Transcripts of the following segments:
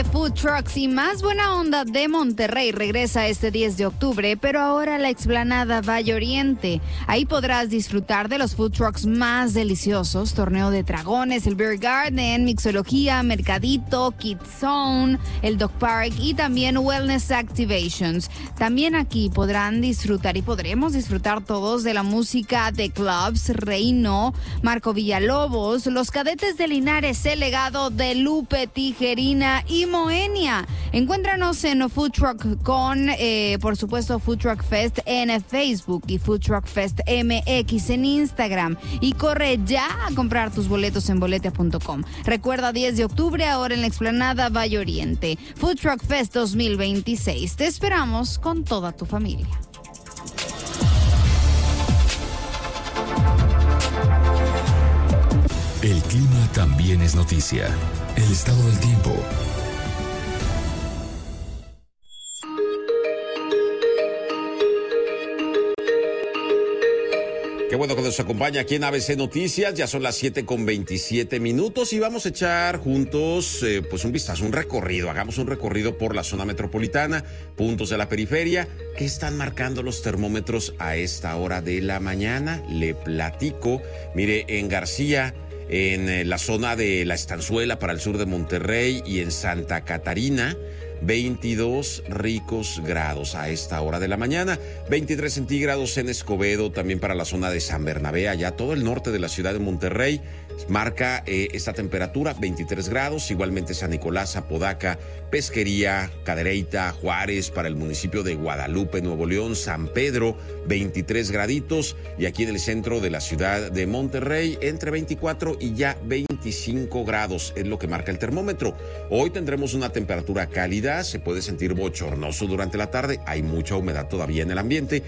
de food trucks y más buena onda de Monterrey regresa este 10 de octubre, pero ahora a la explanada Valle Oriente. Ahí podrás disfrutar de los food trucks más deliciosos, Torneo de Dragones, el Beer Garden, Mixología, Mercadito, Kids Zone, el Dog Park y también Wellness Activations. También aquí podrán disfrutar y podremos disfrutar todos de la música de Clubs, Reino, Marco Villalobos, los Cadetes de Linares, El Legado de Lupe Tijerina y Moenia. Encuéntranos en Food Truck con, por supuesto, Food Truck Fest en Facebook y Food Truck Fest MX en Instagram. Y corre ya a comprar tus boletos en boletia.com. Recuerda, 10 de octubre, ahora en la explanada Valle Oriente. Food Truck Fest 2026. Te esperamos con toda tu familia. El clima también es noticia. El estado del tiempo. Qué bueno que nos acompaña aquí en ABC Noticias. Ya son las 7:27 y vamos a echar juntos pues un vistazo, un recorrido. Hagamos un recorrido por la zona metropolitana, puntos de la periferia. ¿Qué están marcando los termómetros a esta hora de la mañana? Le platico. Mire, en García, en la zona de La Estanzuela para el sur de Monterrey y en Santa Catarina, 22 ricos grados a esta hora de la mañana, 23 centígrados en Escobedo, también para la zona de San Bernabé, allá todo el norte de la ciudad de Monterrey, marca esta temperatura, 23 grados, igualmente San Nicolás, Apodaca, Pesquería, Cadereyta, Juárez, para el municipio de Guadalupe, Nuevo León, San Pedro, 23 graditos, y aquí en el centro de la ciudad de Monterrey, entre 24 y ya 25 grados es lo que marca el termómetro. Hoy tendremos una temperatura cálida, se puede sentir bochornoso durante la tarde, hay mucha humedad todavía en el ambiente,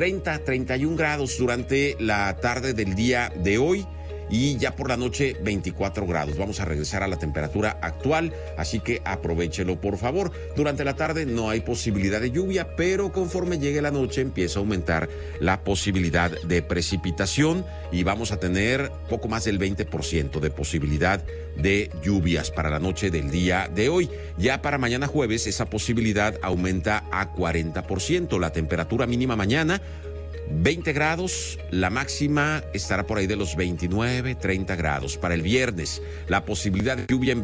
31 grados durante la tarde del día de hoy. Y ya por la noche 24 grados. Vamos a regresar a la temperatura actual, así que aprovéchelo por favor. Durante la tarde no hay posibilidad de lluvia, pero conforme llegue la noche empieza a aumentar la posibilidad de precipitación y vamos a tener poco más del 20% de posibilidad de lluvias para la noche del día de hoy. Ya para mañana jueves esa posibilidad aumenta a 40%. La temperatura mínima mañana 20 grados, la máxima estará por ahí de los 29, 30 grados. Para el viernes, la posibilidad de lluvia en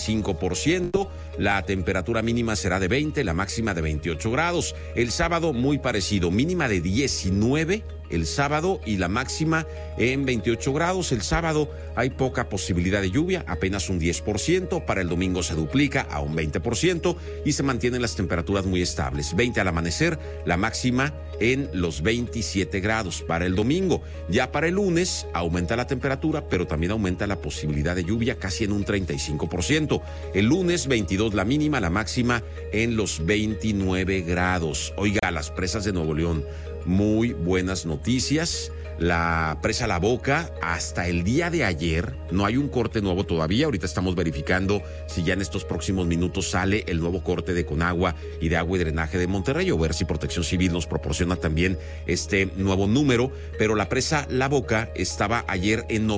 25%, la temperatura mínima será de 20, la máxima de 28 grados. El sábado muy parecido, mínima de 19 el sábado y la máxima en 28 grados. El sábado hay poca posibilidad de lluvia, apenas un 10%. Para el domingo se duplica a un 20% y se mantienen las temperaturas muy estables. 20 al amanecer, la máxima en los 27 grados para el domingo. Ya para el lunes aumenta la temperatura, pero también aumenta la posibilidad de lluvia casi en un 35%. El lunes 22 la mínima, la máxima en los 29 grados. Oiga, las presas de Nuevo León, muy buenas noticias. La presa La Boca, hasta el día de ayer, no hay un corte nuevo todavía. Ahorita estamos verificando si ya en estos próximos minutos sale el nuevo corte de Conagua y de Agua y Drenaje de Monterrey, o ver si Protección Civil nos proporciona también este nuevo número. Pero la presa La Boca estaba ayer en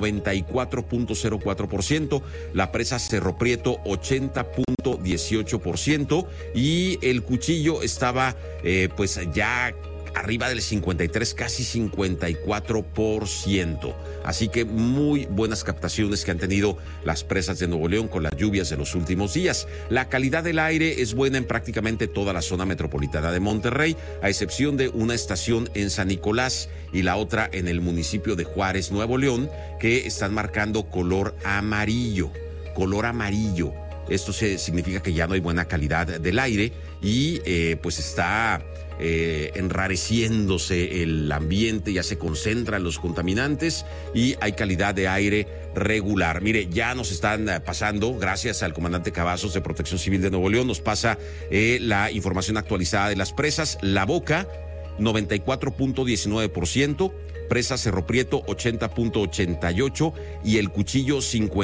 94.04%, la presa Cerro Prieto 80.18% y el Cuchillo estaba pues ya arriba del 53, casi 54%. Así que muy buenas captaciones que han tenido las presas de Nuevo León con las lluvias de los últimos días. La calidad del aire es buena en prácticamente toda la zona metropolitana de Monterrey, a excepción de una estación en San Nicolás y la otra en el municipio de Juárez, Nuevo León, que están marcando color amarillo. Esto significa que ya no hay buena calidad del aire y pues está enrareciéndose el ambiente, ya se concentran los contaminantes y hay calidad de aire regular. Mire, ya nos están pasando, gracias al comandante Cavazos de Protección Civil de Nuevo León, nos pasa la información actualizada de las presas. La Boca, 94.19%, presa Cerro Prieto 80.88% y el Cuchillo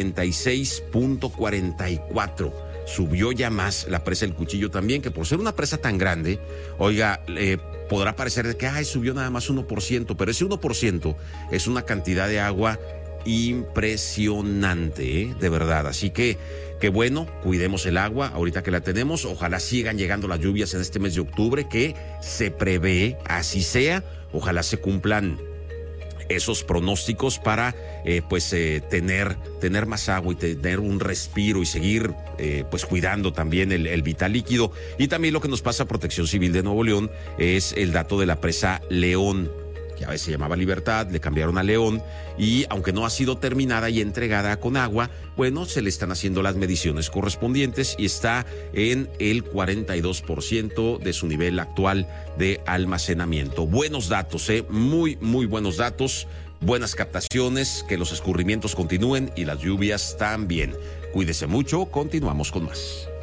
56.44%. Subió ya más la presa El Cuchillo también, que por ser una presa tan grande, oiga, podrá parecer que subió nada más 1%, pero ese 1% es una cantidad de agua impresionante, de verdad. Así que bueno, cuidemos el agua ahorita que la tenemos. Ojalá sigan llegando las lluvias en este mes de octubre, que se prevé, así sea. Ojalá se cumplan esos pronósticos para tener más agua y tener un respiro y seguir pues cuidando también el vital líquido. Y también lo que nos pasa a Protección Civil de Nuevo León es el dato de la presa León, que a veces se llamaba Libertad, le cambiaron a León, y aunque no ha sido terminada y entregada con agua, bueno, se le están haciendo las mediciones correspondientes y está en el 42% de su nivel actual de almacenamiento. Buenos datos, muy, muy buenos datos, buenas captaciones, que los escurrimientos continúen y las lluvias también. Cuídese mucho, continuamos con más.